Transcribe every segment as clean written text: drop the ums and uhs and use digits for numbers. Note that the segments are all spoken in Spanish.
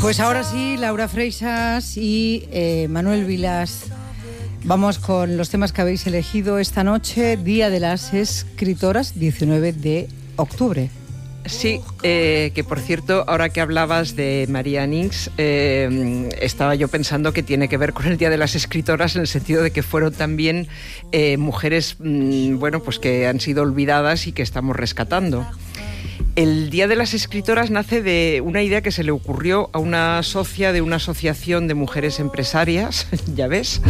Pues ahora sí, Laura Freixas y Manuel Vilas. Vamos con los temas que habéis elegido esta noche, Día de las Escritoras, 19 de octubre. Sí, que por cierto, ahora que hablabas de María Nix, estaba yo pensando que tiene que ver con el Día de las Escritoras en el sentido de que fueron también mujeres, bueno, pues que han sido olvidadas y que estamos rescatando. El Día de las Escritoras nace de una idea que se le ocurrió a una socia de una asociación de mujeres empresarias, ya ves,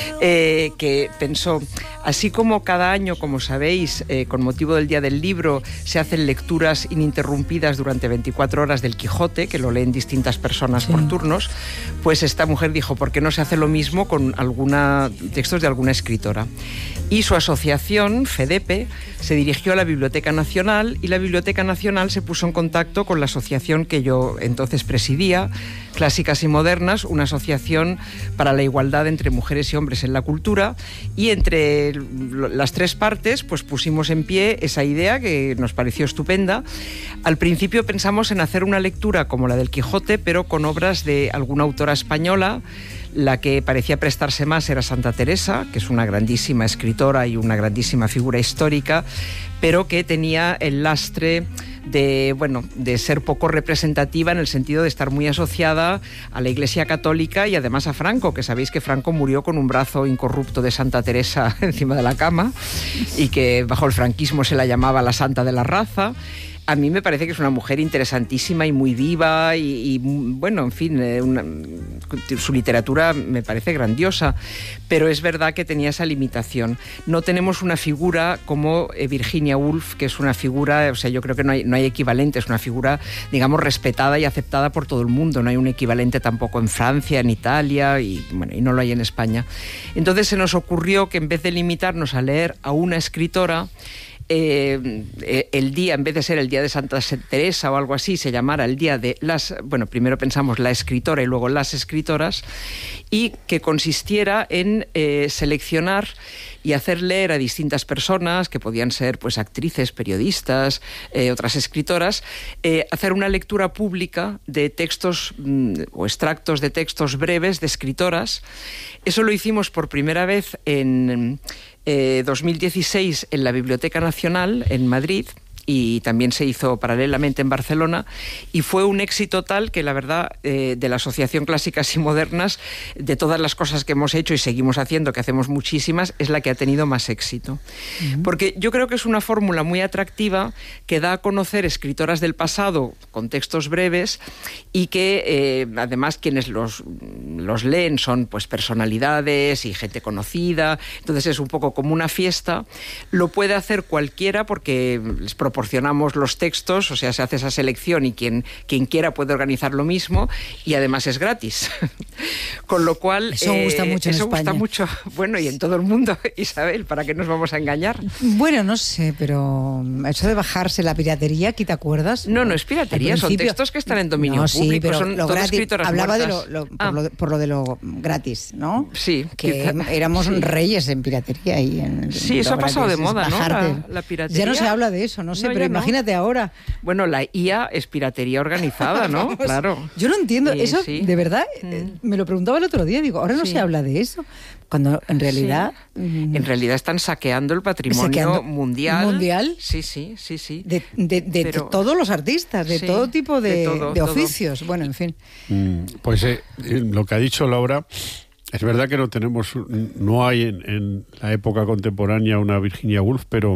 que pensó, así como cada año, como sabéis, con motivo del Día del Libro, se hacen lecturas ininterrumpidas durante 24 horas del Quijote, que lo leen distintas personas por turnos, pues esta mujer dijo, ¿por qué no se hace lo mismo con textos de alguna escritora? Y su asociación, FEDEPE, se dirigió a la Biblioteca Nacional y la Biblioteca Nacional se puso en contacto con la asociación que yo entonces presidía, Clásicas y Modernas, una asociación para la igualdad entre mujeres y hombres en la cultura, y entre las tres partes pues pusimos en pie esa idea que nos pareció estupenda. Al principio pensamos en hacer una lectura como la del Quijote, pero con obras de alguna autora española. La que parecía prestarse más era Santa Teresa, que es una grandísima escritora y una grandísima figura histórica, pero que tenía el lastre de ser poco representativa en el sentido de estar muy asociada a la Iglesia Católica y además a Franco, que sabéis que Franco murió con un brazo incorrupto de Santa Teresa encima de la cama y que bajo el franquismo se la llamaba la Santa de la Raza. A mí me parece que es una mujer interesantísima y muy viva y bueno, en fin, su literatura me parece grandiosa, pero es verdad que tenía esa limitación. No tenemos una figura como Virginia Woolf, que es una figura, o sea, yo creo que no hay equivalente, es una figura, digamos, respetada y aceptada por todo el mundo. No hay un equivalente tampoco en Francia, en Italia y no lo hay en España. Entonces se nos ocurrió que en vez de limitarnos a leer a una escritora, el día, en vez de ser el día de Santa Teresa o algo así, se llamara el día de primero pensamos la escritora y luego las escritoras, y que consistiera en seleccionar y hacer leer a distintas personas, que podían ser pues actrices, periodistas, otras escritoras, hacer una lectura pública de textos o extractos de textos breves de escritoras. Eso lo hicimos por primera vez en 2016 en la Biblioteca Nacional en Madrid, y también se hizo paralelamente en Barcelona, y fue un éxito tal que la verdad de la Asociación Clásicas y Modernas, de todas las cosas que hemos hecho y seguimos haciendo, que hacemos muchísimas, es la que ha tenido más éxito. Porque yo creo que es una fórmula muy atractiva que da a conocer escritoras del pasado con textos breves y que además quienes los leen son pues personalidades y gente conocida, entonces es un poco como una fiesta. Lo puede hacer cualquiera porque les proporcionamos los textos, o sea, se hace esa selección y quien quiera puede organizar lo mismo, y además es gratis. Con lo cual... Eso gusta mucho en España. Eso gusta mucho, bueno, y en todo el mundo, Isabel, ¿para qué nos vamos a engañar? Bueno, no sé, pero eso de bajarse la piratería, ¿aquí te acuerdas? No es piratería, son textos que están en dominio público, pero son lo todas gratis, escritoras hablaba muertas. por lo de lo gratis, ¿no? Sí. Que éramos reyes en piratería. Sí, eso ha pasado de moda, ¿no? La piratería. Ya no se habla de eso, no sé, pero imagínate ahora. Bueno, la IA es piratería organizada, ¿no? Vamos, claro. Yo no entiendo, eso sí. De verdad, me lo preguntaba el otro día, digo, ahora no se habla de eso, cuando en realidad... En realidad están saqueando el patrimonio mundial. ¿Mundial? Sí. De todos los artistas, de todo tipo de oficios, todo. Bueno, en fin. Pues lo que ha dicho Laura... Es verdad que no hay en la época contemporánea una Virginia Woolf, pero